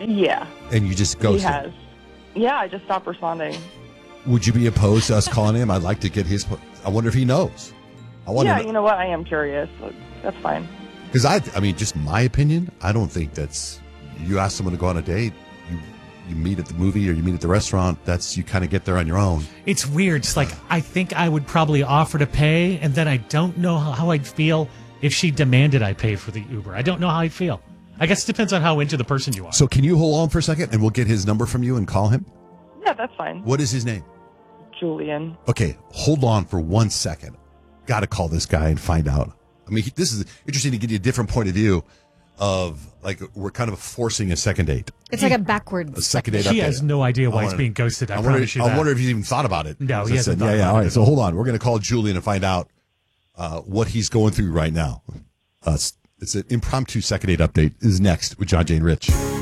Yeah. And you just He ghosted him. has. Yeah, I just stopped responding. Would you be opposed to us calling him? I'd like to get his. I wonder if he knows. Yeah, you know what? I am curious. That's fine. Because I mean, just my opinion. I don't think that's. You ask someone to go on a date. You meet at the movie or you meet at the restaurant. That's you kind of get there on your own. It's weird. It's like I think I would probably offer to pay, and then I don't know how I'd feel if she demanded I pay for the Uber. I don't know how I'd feel. I guess it depends on how into the person you are. So can you hold on for a second, and we'll get his number from you and call him? Yeah, that's fine. What is his name? Julian. Okay, hold on for 1 second. Got to call this guy and find out. I mean, this is interesting to get you a different point of view of, like, we're kind of forcing a second date. It's like a backwards second date. He has no idea why he's being ghosted. I promise you that. I wonder if he's even thought about it. No, he hasn't thought about it. All right, so hold on. We're going to call Julian and find out what he's going through right now. It's an impromptu second date update is next with John, Jane, Rich.